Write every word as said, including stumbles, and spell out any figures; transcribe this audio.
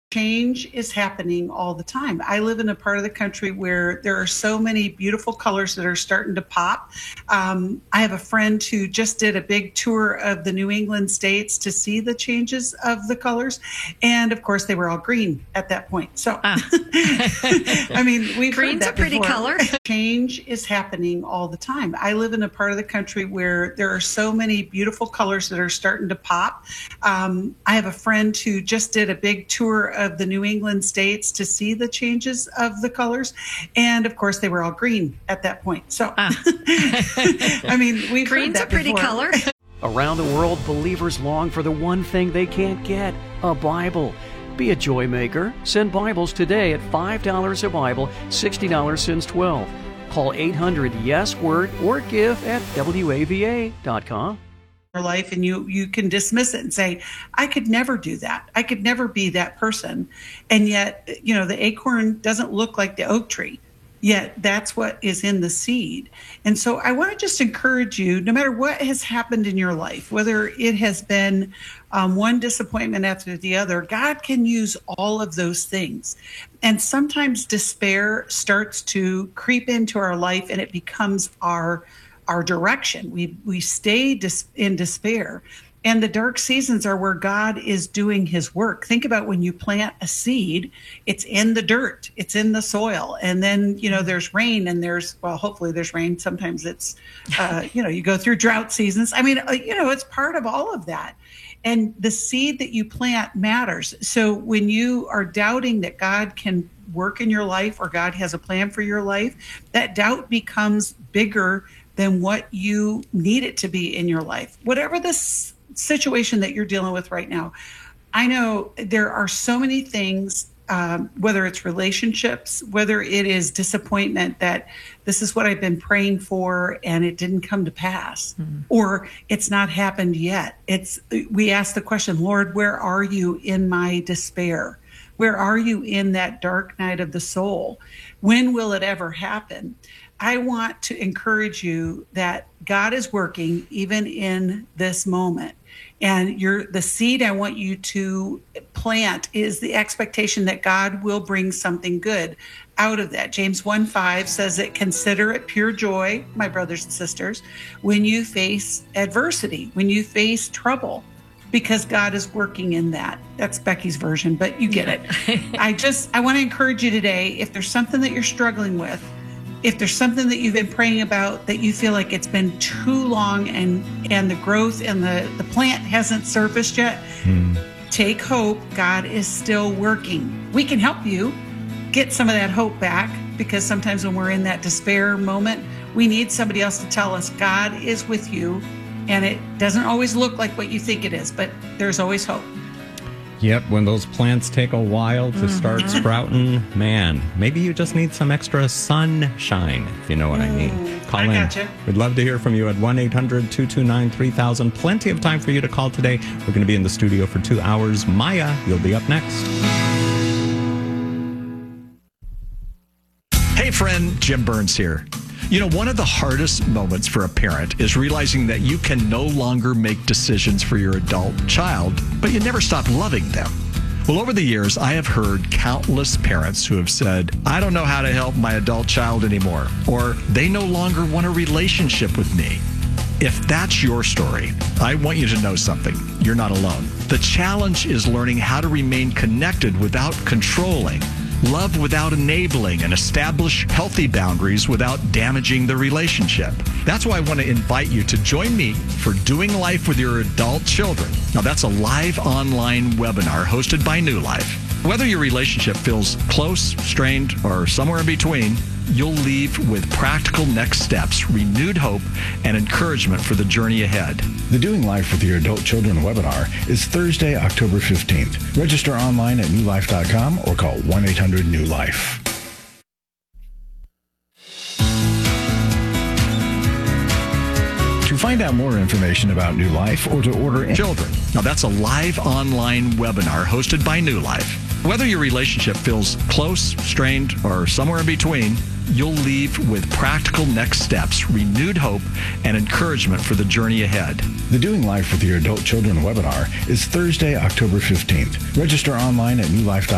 Change is happening all the time. I live in a part of the country where there are so many beautiful colors that are starting to pop. Um, I have a friend who just did a big tour of the New England states to see the changes of the colors. And of course, they were all green at that point. So, ah. I mean, we've Green's heard that a pretty before. color. Change is happening all the time. I live in a part of the country where there are so many beautiful colors that are starting to pop. Um, I have a friend who just did a big tour of the New England states to see the changes of the colors. And of course, they were all green at that point. So, ah. I mean, we've Green's heard that a pretty before. color. Around the world, believers long for the one thing they can't get, a Bible. Be a joy maker. Send Bibles today at five dollars a Bible, sixty dollars since twelve. Call eight hundred yes word or give at W A V A dot com. Life, and you you can dismiss it and say, I could never do that. I could never be that person. And yet, you know, the acorn doesn't look like the oak tree. Yet that's what is in the seed. And so I want to just encourage you, no matter what has happened in your life, whether it has been um, one disappointment after the other, God can use all of those things. And sometimes despair starts to creep into our life and it becomes our our direction. We we stay dis- in despair. And the dark seasons are where God is doing his work. Think about when you plant a seed, it's in the dirt, it's in the soil. And then, you know, there's rain and there's, well, hopefully there's rain. Sometimes it's, uh, you know, you go through drought seasons. I mean, you know, it's part of all of that. And the seed that you plant matters. So when you are doubting that God can work in your life or God has a plan for your life, that doubt becomes bigger than what you need it to be in your life. Whatever this situation that you're dealing with right now, I know there are so many things, um, whether it's relationships, whether it is disappointment that this is what I've been praying for and it didn't come to pass, mm-hmm. or it's not happened yet. It's we ask the question, Lord, where are you in my despair? Where are you in that dark night of the soul? When will it ever happen? I want to encourage you that God is working even in this moment. And you're, the seed I want you to plant is the expectation that God will bring something good out of that. James one five says that consider it pure joy, my brothers and sisters, when you face adversity, when you face trouble, because God is working in that. That's Becky's version, but you get it. I just, I want to encourage you today, if there's something that you're struggling with, if there's something that you've been praying about that you feel like it's been too long and and the growth and the, the plant hasn't surfaced yet, hmm. take hope. God is still working. We can help you get some of that hope back, because sometimes when we're in that despair moment, we need somebody else to tell us God is with you, and it doesn't always look like what you think it is, but there's always hope. Yep, when those plants take a while to mm-hmm. start sprouting, man, maybe you just need some extra sunshine, if you know what mm, I mean. Call I in. Gotcha. We'd love to hear from you at one eight hundred two two nine three thousand. Plenty of time for you to call today. We're going to be in the studio for two hours. Maya, you'll be up next. Hey, friend, Jim Burns here. You know, one of the hardest moments for a parent is realizing that you can no longer make decisions for your adult child, but you never stop loving them. Well, over the years, I have heard countless parents who have said, I don't know how to help my adult child anymore, or they no longer want a relationship with me. If that's your story, I want you to know something. You're not alone. The challenge is learning how to remain connected without controlling, love without enabling, and establish healthy boundaries without damaging the relationship. That's why I want to invite you to join me for Doing Life with Your Adult Children. Now, that's a live online webinar hosted by New Life. Whether your relationship feels close, strained, or somewhere in between, you'll leave with practical next steps, renewed hope, and encouragement for the journey ahead. The Doing Life with Your Adult Children webinar is Thursday, October fifteenth. Register online at new life dot com or call one eight hundred new life. To find out more information about New Life or to order children. Now, that's a live online webinar hosted by New Life. Whether your relationship feels close, strained, or somewhere in between, you'll leave with practical next steps, renewed hope, and encouragement for the journey ahead. The Doing Life with Your Adult Children webinar is Thursday, October fifteenth. Register online at new life dot com.